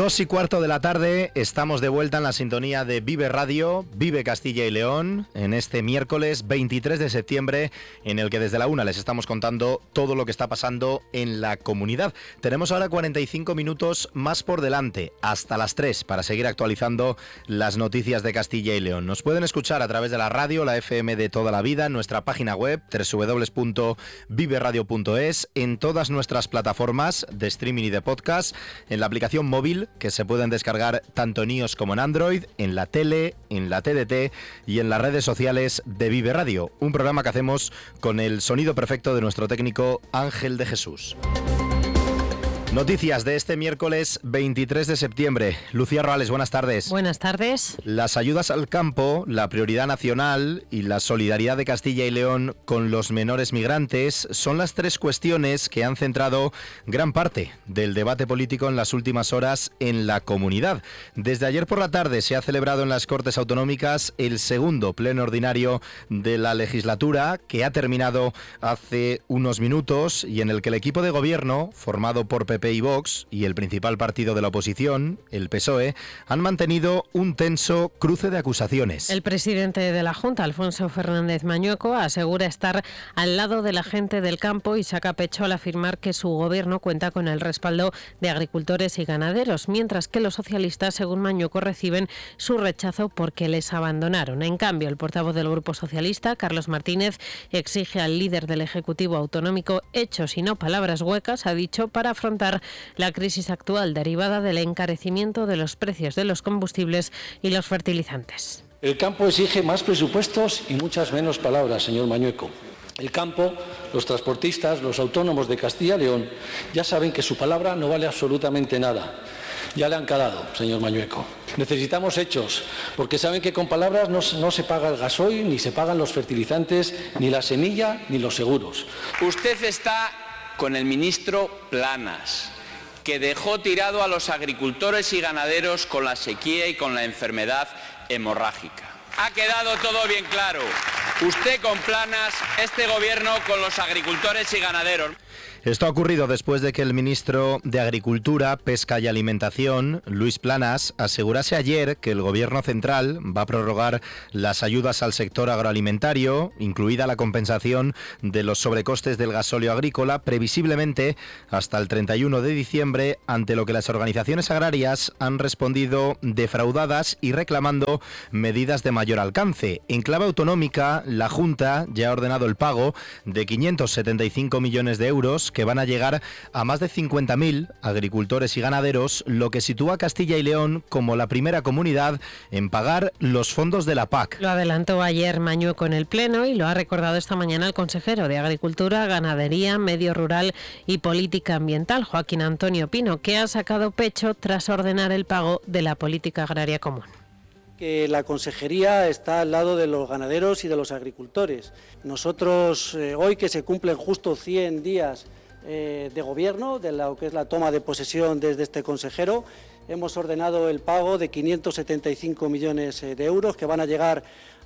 2:15 de la tarde, estamos de vuelta en la sintonía de Vive Radio, Vive Castilla y León, en este miércoles 23 de septiembre, en el que desde la 1 les estamos contando todo lo que está pasando en la comunidad. Tenemos ahora 45 minutos más por delante, hasta las 3, para seguir actualizando las noticias de Castilla y León. Nos pueden escuchar a través de la radio, la FM de toda la vida, en nuestra página web, www.viveradio.es, en todas nuestras plataformas de streaming y de podcast, en la aplicación móvil, que se pueden descargar tanto en iOS como en Android, en la tele, en la TDT y en las redes sociales de Vive Radio, un programa que hacemos con el sonido perfecto de nuestro técnico Ángel de Jesús. Noticias de este miércoles 23 de septiembre. Lucía Roales, buenas tardes. Buenas tardes. Las ayudas al campo, la prioridad nacional y la solidaridad de Castilla y León con los menores migrantes son las tres cuestiones que han centrado gran parte del debate político en las últimas horas en la comunidad. Desde ayer por la tarde se ha celebrado en las Cortes Autonómicas el segundo pleno ordinario de la legislatura, que ha terminado hace unos minutos y en el que el equipo de gobierno, formado por PP y Vox y el principal partido de la oposición, el PSOE, han mantenido un tenso cruce de acusaciones. El presidente de la Junta, Alfonso Fernández Mañueco, asegura estar al lado de la gente del campo y saca pecho al afirmar que su gobierno cuenta con el respaldo de agricultores y ganaderos, mientras que los socialistas, según Mañueco, reciben su rechazo porque les abandonaron. En cambio, el portavoz del Grupo Socialista, Carlos Martínez, exige al líder del Ejecutivo Autonómico hechos y no palabras huecas, ha dicho, para afrontar la crisis actual derivada del encarecimiento de los precios de los combustibles y los fertilizantes. El campo exige más presupuestos y muchas menos palabras, señor Mañueco. El campo, los transportistas, los autónomos de Castilla y León ya saben que su palabra no vale absolutamente nada. Ya le han calado, señor Mañueco. Necesitamos hechos, porque saben que con palabras no se paga el gasoil, ni se pagan los fertilizantes, ni la semilla, ni los seguros. Usted está con el ministro Planas, que dejó tirado a los agricultores y ganaderos con la sequía y con la enfermedad hemorrágica. Ha quedado todo bien claro. Usted con Planas, este gobierno con los agricultores y ganaderos. Esto ha ocurrido después de que el ministro de Agricultura, Pesca y Alimentación, Luis Planas, asegurase ayer que el Gobierno central va a prorrogar las ayudas al sector agroalimentario, incluida la compensación de los sobrecostes del gasóleo agrícola, previsiblemente hasta el 31 de diciembre, ante lo que las organizaciones agrarias han respondido defraudadas y reclamando medidas de mayor alcance. En clave autonómica, la Junta ya ha ordenado el pago de 575 millones de euros que van a llegar a más de 50.000 agricultores y ganaderos, lo que sitúa a Castilla y León como la primera comunidad en pagar los fondos de la PAC. Lo adelantó ayer Mañueco en el Pleno y lo ha recordado esta mañana el consejero de Agricultura, Ganadería, Medio Rural y Política Ambiental, Joaquín Antonio Pino, que ha sacado pecho tras ordenar el pago de la política agraria común. Que la consejería está al lado de los ganaderos y de los agricultores. Nosotros, hoy que se cumplen justo 100 días de gobierno, de lo que es la toma de posesión desde este consejero, hemos ordenado el pago de 575 millones de euros que van a llegar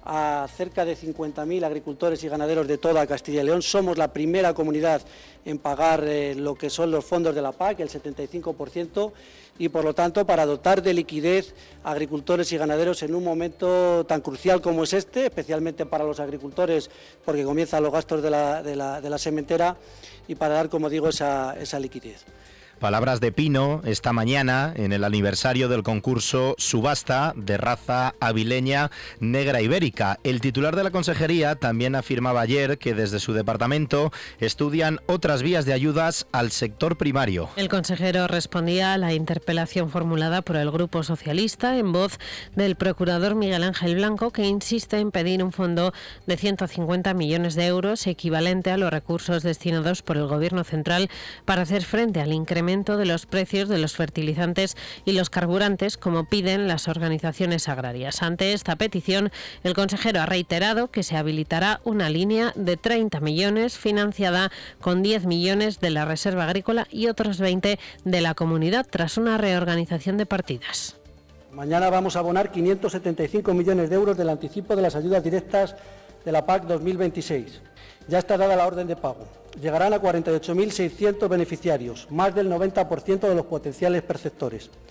a cerca de 50.000 agricultores y ganaderos de toda Castilla y León. Somos la primera comunidad en pagar lo que son los fondos de la PAC, el 75%, y por lo tanto para dotar de liquidez a agricultores y ganaderos en un momento tan crucial como es este, especialmente para los agricultores porque comienzan los gastos de la sementera, y para dar, como digo, esa liquidez. Palabras de Pino esta mañana en el aniversario del concurso Subasta de raza avileña negra ibérica. El titular de la consejería también afirmaba ayer que desde su departamento estudian otras vías de ayudas al sector primario. El consejero respondía a la interpelación formulada por el Grupo Socialista en voz del procurador Miguel Ángel Blanco, que insiste en pedir un fondo de 150 millones de euros, equivalente a los recursos destinados por el Gobierno central para hacer frente al incremento de los precios de los fertilizantes y los carburantes, como piden las organizaciones agrarias. Ante esta petición, el consejero ha reiterado que se habilitará una línea de 30 millones financiada con 10 millones de la Reserva Agrícola y otros 20 de la comunidad, tras una reorganización de partidas. Mañana vamos a abonar 575 millones de euros del anticipo de las ayudas directas de la PAC 2026. Ya está dada la orden de pago. Llegarán a 48.600 beneficiarios, más del 90% de los potenciales perceptores.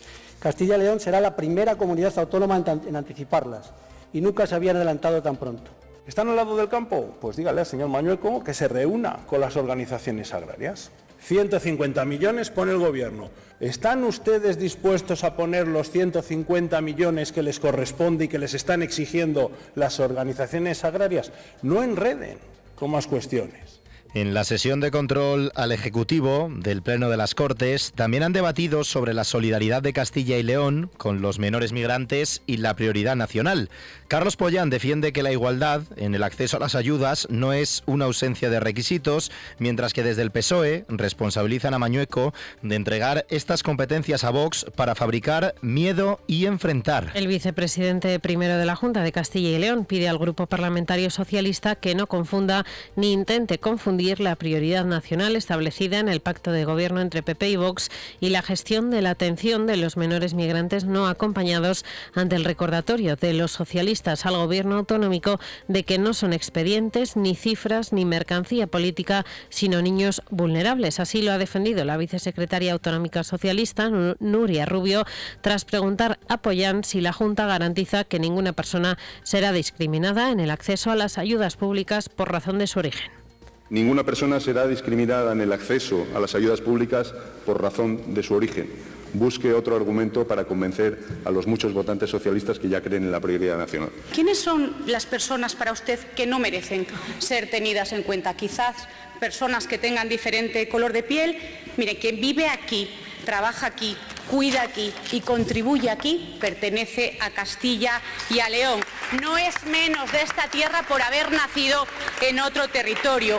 Castilla y León será la primera comunidad autónoma en anticiparlas y nunca se habían adelantado tan pronto. ¿Están al lado del campo? Pues dígale al señor Mañueco que se reúna con las organizaciones agrarias. 150 millones pone el Gobierno. ¿Están ustedes dispuestos a poner los 150 millones que les corresponde y que les están exigiendo las organizaciones agrarias? No enreden con más cuestiones. En la sesión de control al Ejecutivo del Pleno de las Cortes también han debatido sobre la solidaridad de Castilla y León con los menores migrantes y la prioridad nacional. Carlos Pollán defiende que la igualdad en el acceso a las ayudas no es una ausencia de requisitos, mientras que desde el PSOE responsabilizan a Mañueco de entregar estas competencias a Vox para fabricar miedo y enfrentar. El vicepresidente primero de la Junta de Castilla y León pide al Grupo Parlamentario Socialista que no confunda ni intente confundir la prioridad nacional establecida en el pacto de gobierno entre PP y Vox y la gestión de la atención de los menores migrantes no acompañados ante el recordatorio de los socialistas al gobierno autonómico de que no son expedientes, ni cifras, ni mercancía política, sino niños vulnerables. Así lo ha defendido la vicesecretaria autonómica socialista, Nuria Rubio, tras preguntar a Pollán si la Junta garantiza que ninguna persona será discriminada en el acceso a las ayudas públicas por razón de su origen. Ninguna persona será discriminada en el acceso a las ayudas públicas por razón de su origen. Busque otro argumento para convencer a los muchos votantes socialistas que ya creen en la prioridad nacional. ¿Quiénes son las personas para usted que no merecen ser tenidas en cuenta? Quizás personas que tengan diferente color de piel. Mire, quien vive aquí, trabaja aquí, cuida aquí y contribuye aquí, pertenece a Castilla y a León. No es menos de esta tierra por haber nacido en otro territorio.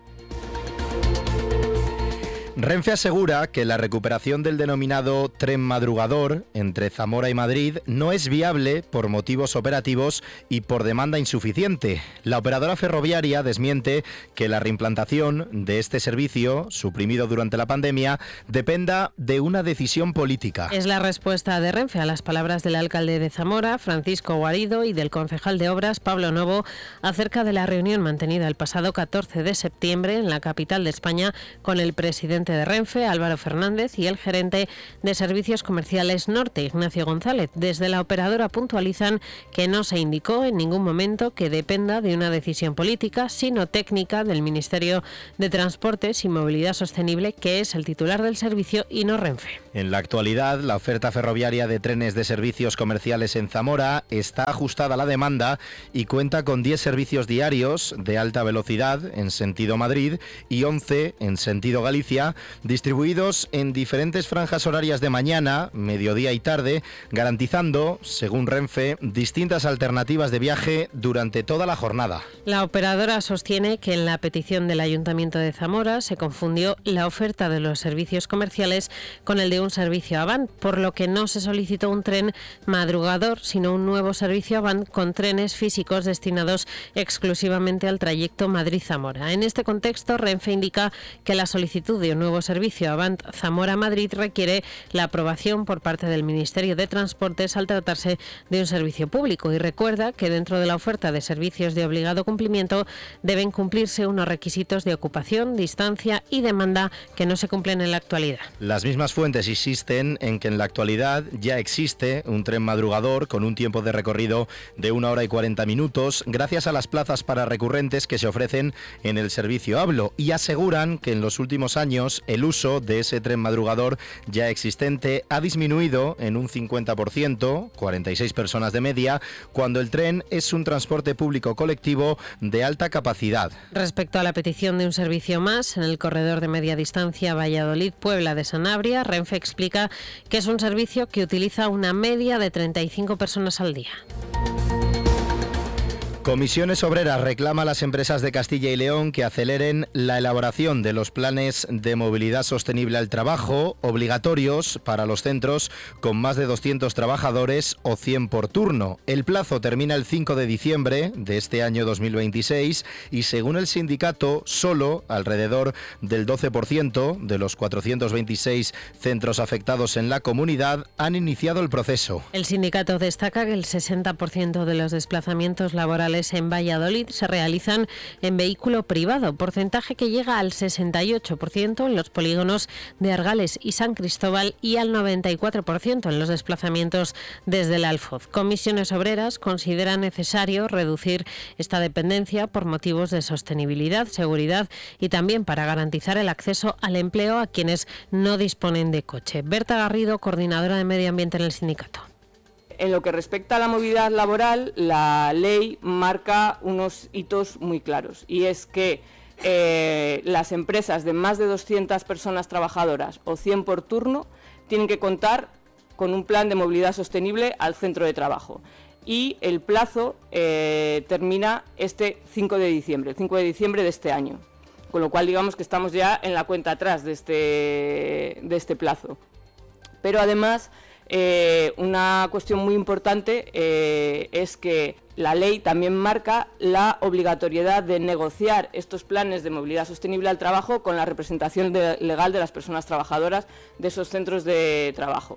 Renfe asegura que la recuperación del denominado tren madrugador entre Zamora y Madrid no es viable por motivos operativos y por demanda insuficiente. La operadora ferroviaria desmiente que la reimplantación de este servicio, suprimido durante la pandemia, dependa de una decisión política. Es la respuesta de Renfe a las palabras del alcalde de Zamora, Francisco Guarido, y del concejal de Obras, Pablo Novo, acerca de la reunión mantenida el pasado 14 de septiembre en la capital de España con el presidente de Renfe, Álvaro Fernández, y el gerente de Servicios Comerciales Norte, Ignacio González. Desde la operadora puntualizan que no se indicó en ningún momento que dependa de una decisión política, sino técnica del Ministerio de Transportes y Movilidad Sostenible, que es el titular del servicio, y no Renfe. En la actualidad, la oferta ferroviaria de trenes de servicios comerciales en Zamora está ajustada a la demanda y cuenta con 10 servicios diarios de alta velocidad en sentido Madrid y 11 en sentido Galicia, distribuidos en diferentes franjas horarias de mañana, mediodía y tarde, garantizando, según Renfe, distintas alternativas de viaje durante toda la jornada. La operadora sostiene que en la petición del Ayuntamiento de Zamora se confundió la oferta de los servicios comerciales con el de un servicio Avant, por lo que no se solicitó un tren madrugador, sino un nuevo servicio Avant con trenes físicos destinados exclusivamente al trayecto Madrid-Zamora. En este contexto, Renfe indica que la solicitud de un nuevo servicio Avant Zamora-Madrid requiere la aprobación por parte del Ministerio de Transportes al tratarse de un servicio público, y recuerda que dentro de la oferta de servicios de obligado cumplimiento deben cumplirse unos requisitos de ocupación, distancia y demanda que no se cumplen en la actualidad. Las mismas fuentes insisten en que en la actualidad ya existe un tren madrugador con un tiempo de recorrido de 1 hora y 40 minutos gracias a las plazas para recurrentes que se ofrecen en el servicio Hablo, y aseguran que en los últimos años el uso de ese tren madrugador ya existente ha disminuido en un 50%, 46 personas de media, cuando el tren es un transporte público colectivo de alta capacidad. Respecto a la petición de un servicio más en el corredor de media distancia Valladolid-Puebla de Sanabria, Renfe explica que es un servicio que utiliza una media de 35 personas al día. Comisiones Obreras reclama a las empresas de Castilla y León que aceleren la elaboración de los planes de movilidad sostenible al trabajo, obligatorios para los centros con más de 200 trabajadores o 100 por turno. El plazo termina el 5 de diciembre de este año 2026 y, según el sindicato, solo alrededor del 12% de los 426 centros afectados en la comunidad han iniciado el proceso. El sindicato destaca que el 60% de los desplazamientos laborales electorales en Valladolid se realizan en vehículo privado, porcentaje que llega al 68% en los polígonos de Argales y San Cristóbal y al 94% en los desplazamientos desde el Alfoz. Comisiones Obreras considera necesario reducir esta dependencia por motivos de sostenibilidad, seguridad y también para garantizar el acceso al empleo a quienes no disponen de coche. Berta Garrido, coordinadora de Medio Ambiente en el sindicato. En lo que respecta a la movilidad laboral, la ley marca unos hitos muy claros, y es que las empresas de más de 200 personas trabajadoras o 100 por turno tienen que contar con un plan de movilidad sostenible al centro de trabajo. Y el plazo termina este 5 de diciembre, el 5 de diciembre de este año. Con lo cual, digamos que estamos ya en la cuenta atrás de este plazo. Pero además, una cuestión muy importante es que la ley también marca la obligatoriedad de negociar estos planes de movilidad sostenible al trabajo con la representación legal de las personas trabajadoras de esos centros de trabajo.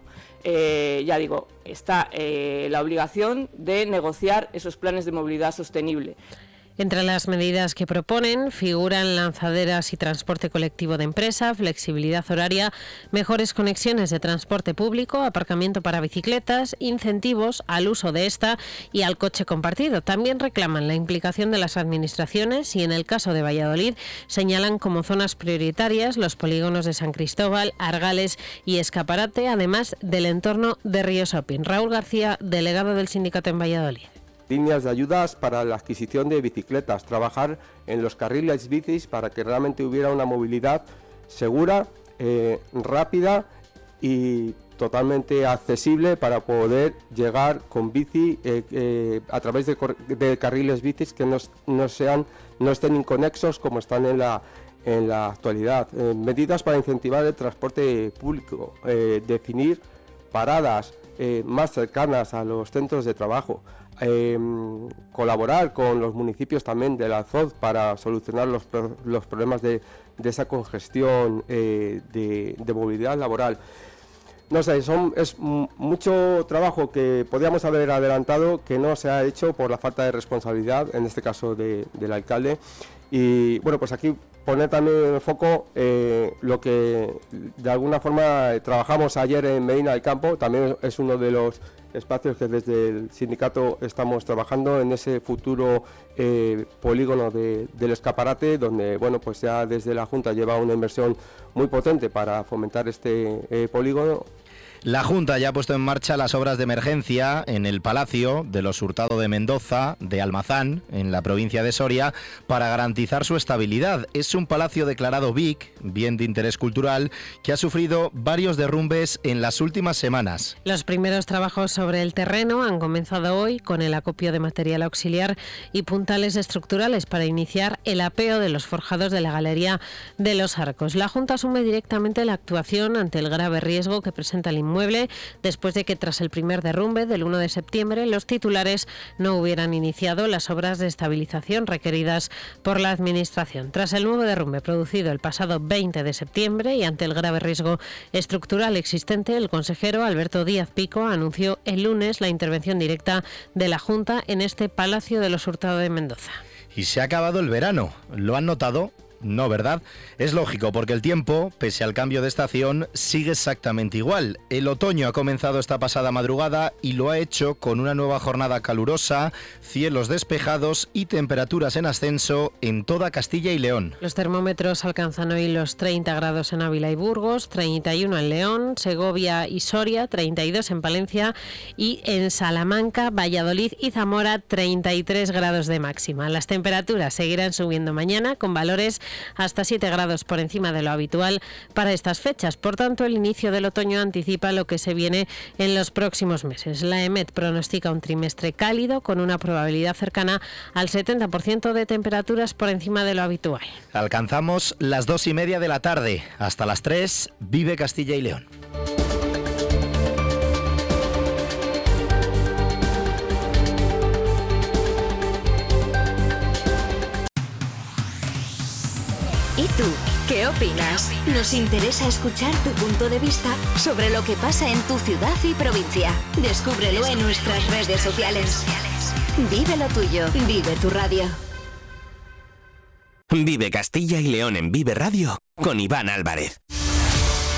Ya digo, está la obligación de negociar esos planes de movilidad sostenible. Entre las medidas que proponen figuran lanzaderas y transporte colectivo de empresa, flexibilidad horaria, mejores conexiones de transporte público, aparcamiento para bicicletas, incentivos al uso de esta y al coche compartido. También reclaman la implicación de las administraciones y, en el caso de Valladolid, señalan como zonas prioritarias los polígonos de San Cristóbal, Argales y Escaparate, además del entorno de Río Shopping. Raúl García, delegado del sindicato en Valladolid. Líneas de ayudas para la adquisición de bicicletas, trabajar en los carriles bicis para que realmente hubiera una movilidad segura, rápida y totalmente accesible para poder llegar con bici a través de carriles bicis que no estén inconexos como están en la actualidad. Medidas para incentivar el transporte público, definir paradas más cercanas a los centros de trabajo. Colaborar con los municipios también del Alfoz para solucionar los problemas de esa congestión de movilidad laboral. No sé, es mucho trabajo que podíamos haber adelantado que no se ha hecho por la falta de responsabilidad, en este caso del alcalde. Y bueno, pues aquí poner también en el foco lo que de alguna forma trabajamos ayer en Medina del Campo. También es uno de los espacios que desde el sindicato estamos trabajando en ese futuro polígono del Escaparate, donde bueno, pues ya desde la Junta lleva una inversión muy potente para fomentar este polígono. La Junta ya ha puesto en marcha las obras de emergencia en el Palacio de los Hurtado de Mendoza, de Almazán, en la provincia de Soria, para garantizar su estabilidad. Es un palacio declarado BIC, bien de interés cultural, que ha sufrido varios derrumbes en las últimas semanas. Los primeros trabajos sobre el terreno han comenzado hoy con el acopio de material auxiliar y puntales estructurales para iniciar el apeo de los forjados de la Galería de los Arcos. La Junta asume directamente la actuación ante el grave riesgo que presenta el inmueble después de que tras el primer derrumbe del 1 de septiembre los titulares no hubieran iniciado las obras de estabilización requeridas por la Administración. Tras el nuevo derrumbe producido el pasado 20 de septiembre y ante el grave riesgo estructural existente, el consejero Alberto Díaz Pico anunció el lunes la intervención directa de la Junta en este Palacio de los Hurtado de Mendoza. Y se ha acabado el verano. ¿Lo han notado? No, ¿verdad? Es lógico, porque el tiempo, pese al cambio de estación, sigue exactamente igual. El otoño ha comenzado esta pasada madrugada y lo ha hecho con una nueva jornada calurosa, cielos despejados y temperaturas en ascenso en toda Castilla y León. Los termómetros alcanzan hoy los 30 grados en Ávila y Burgos, 31 en León, Segovia y Soria, 32 en Palencia y en Salamanca, Valladolid y Zamora 33 grados de máxima. Las temperaturas seguirán subiendo mañana con valores hasta 7 grados por encima de lo habitual para estas fechas. Por tanto, el inicio del otoño anticipa lo que se viene en los próximos meses. La EMET pronostica un trimestre cálido con una probabilidad cercana al 70% de temperaturas por encima de lo habitual. Alcanzamos las 2:30 de la tarde. Hasta las 3, vive Castilla y León. ¿Y tú? ¿Qué opinas? Nos interesa escuchar tu punto de vista sobre lo que pasa en tu ciudad y provincia. Descúbrelo en nuestras redes sociales. Vive lo tuyo, vive tu radio. Vive Castilla y León en Vive Radio con Iván Álvarez.